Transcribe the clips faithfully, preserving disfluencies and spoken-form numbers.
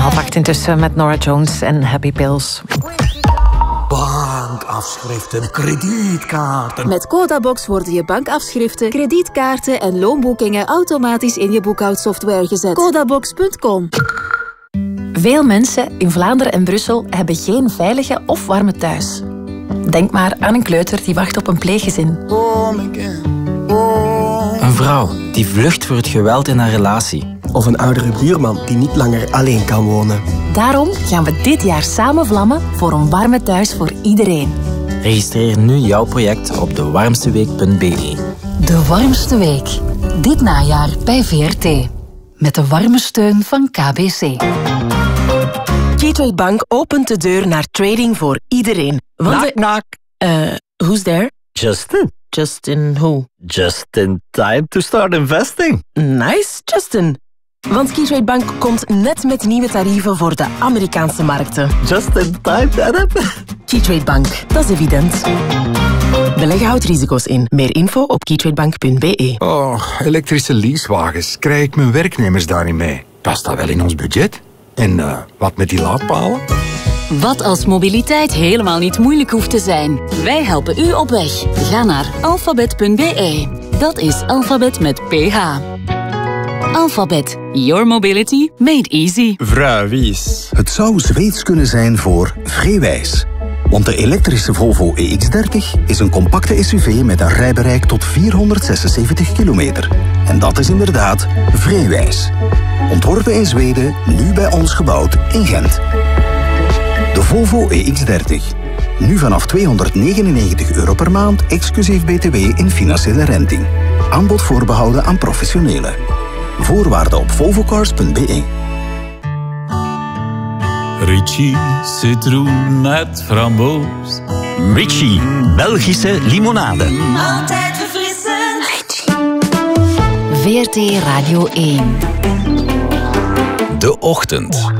Half acht intussen met Norah Jones en Happy Pills. Bankafschriften, kredietkaarten. Met Codabox worden je bankafschriften, kredietkaarten en loonboekingen automatisch in je boekhoudsoftware gezet. Codabox punt com. Veel mensen in Vlaanderen en Brussel hebben geen veilige of warme thuis. Denk maar aan een kleuter die wacht op een pleeggezin. Een vrouw die vlucht voor het geweld in haar relatie. Of een oudere buurman die niet langer alleen kan wonen. Daarom gaan we dit jaar samen vlammen voor een warme thuis voor iedereen. Registreer nu jouw project op de warmste week punt b e. De warmste week. Dit najaar bij V R T. Met de warme steun van K B C. Gateway Bank opent de deur naar trading voor iedereen. Want Knock, knock. Uh, who's there? Justin. Justin who? Just in time to start investing. Nice, Justin. Want Gateway Bank komt net met nieuwe tarieven voor de Amerikaanse markten. Just in time, Adam. Gateway Bank, dat is evident. Beleggen houdt risico's in. Meer info op gatewaybank punt b e. Oh, elektrische leasewagens. Krijg ik mijn werknemers daarin mee? Past dat wel in ons budget? En uh, wat met die laadpalen? Wat als mobiliteit helemaal niet moeilijk hoeft te zijn? Wij helpen u op weg. Ga naar alfabet punt b e. Dat is alfabet met ph. Alphabet. Your mobility made easy. Vrijwies. Het zou Zweeds kunnen zijn voor Vreewijs. Want de elektrische Volvo E X dertig is een compacte S U V met een rijbereik tot vierhonderdzesenzeventig kilometer. En dat is inderdaad Vreewijs. Ontworpen in Zweden, nu bij ons gebouwd in Gent. De Volvo E X dertig. Nu vanaf tweehonderdnegenennegentig euro per maand, exclusief B T W in financiële renting. Aanbod voorbehouden aan professionelen. Voorwaarden op volvocars punt b e. Ritchie citroen met framboos. Ritchie, Belgische limonade. Altijd verfrissend. V R T Radio één. De ochtend.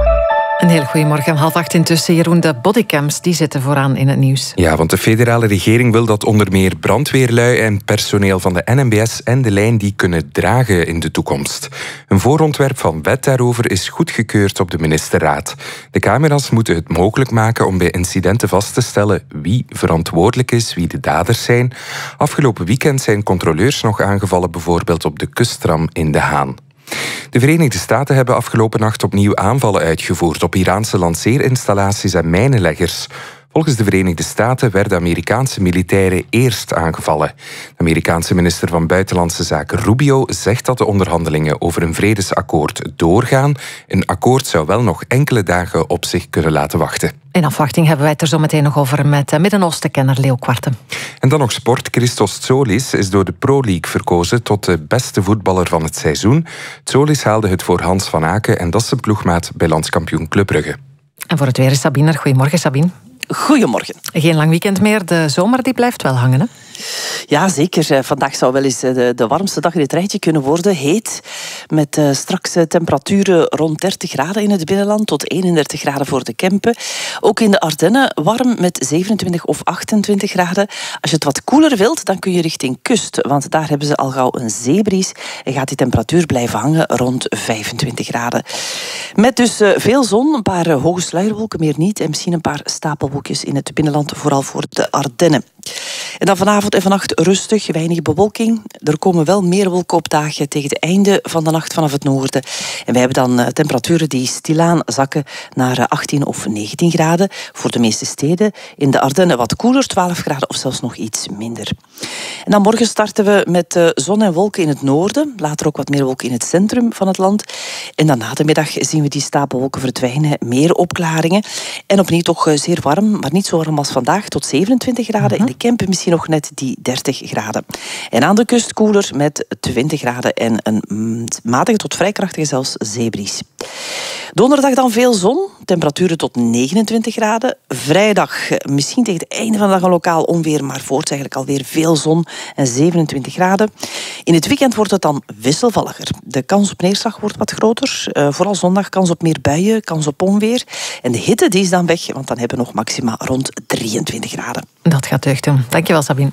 Een hele goede morgen, half acht intussen. Jeroen, de bodycams die zitten vooraan in het nieuws. Ja, want de federale regering wil dat onder meer brandweerlui en personeel van de N M B S en de lijn die kunnen dragen in de toekomst. Een voorontwerp van wet daarover is goedgekeurd op de ministerraad. De camera's moeten het mogelijk maken om bij incidenten vast te stellen wie verantwoordelijk is, wie de daders zijn. Afgelopen weekend zijn controleurs nog aangevallen, bijvoorbeeld op de kusttram in De Haan. De Verenigde Staten hebben afgelopen nacht opnieuw aanvallen uitgevoerd op Iraanse lanceerinstallaties en mijnenleggers. Volgens de Verenigde Staten werden Amerikaanse militairen eerst aangevallen. De Amerikaanse minister van Buitenlandse Zaken Rubio zegt dat de onderhandelingen over een vredesakkoord doorgaan. Een akkoord zou wel nog enkele dagen op zich kunnen laten wachten. In afwachting hebben wij het er zo meteen nog over met Midden-Oosten-kenner Leo Kwarten. En dan nog sport. Christos Tsolis is door de Pro League verkozen tot de beste voetballer van het seizoen. Tsolis haalde het voor Hans van Aken en dat is zijn ploegmaat bij landskampioen Club Brugge. En voor het weer is Sabine er. Goedemorgen, Sabine. Goedemorgen. Geen lang weekend meer. De zomer die blijft wel hangen, hè? Ja, zeker. Vandaag zou wel eens de, de warmste dag in het rijtje kunnen worden. Heet, met uh, straks temperaturen rond dertig graden in het binnenland tot eenendertig graden voor de Kempen. Ook in de Ardennen warm met zevenentwintig of achtentwintig graden. Als je het wat koeler wilt, dan kun je richting kust, want daar hebben ze al gauw een zeebries en gaat die temperatuur blijven hangen rond vijfentwintig graden. Met dus uh, veel zon, een paar uh, hoge sluierwolken, meer niet, en misschien een paar stapelwolkjes in het binnenland, vooral voor de Ardennen. En dan vanavond en vannacht rustig, weinig bewolking. Er komen wel meer wolken opdagen tegen het einde van de nacht vanaf het noorden. En wij hebben dan uh, temperaturen die stilaan zakken naar uh, achttien of negentien graden. Voor de meeste steden. In de Ardennen wat koeler, twaalf graden of zelfs nog iets minder. En dan morgen starten we met uh, zon en wolken in het noorden. Later ook wat meer wolken in het centrum van het land. En dan na de middag zien we die stapelwolken verdwijnen. Meer opklaringen. En opnieuw toch uh, zeer warm, maar niet zo warm als vandaag. Tot zevenentwintig graden. Uh-huh. In de Kempen misschien nog net die dertig graden. En aan de kust koeler met twintig graden en een matige tot vrij krachtige zelfs zeebries. Donderdag dan veel zon, temperaturen tot negenentwintig graden. Vrijdag misschien tegen het einde van de dag een lokaal onweer, maar voorts eigenlijk alweer veel zon en zevenentwintig graden. In het weekend wordt het dan wisselvalliger. De kans op neerslag wordt wat groter. Uh, vooral zondag kans op meer buien, kans op onweer. En de hitte die is dan weg, want dan hebben we nog maxima rond drieëntwintig graden. Dat gaat deugd doen. Dankjewel, Sabine.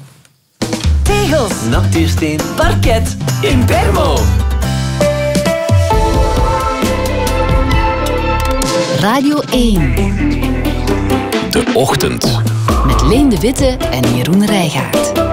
Tegels, Natuursteen, parket, in Bermo. Radio één. De Ochtend. Met Leen de Witte en Jeroen Rijgaard.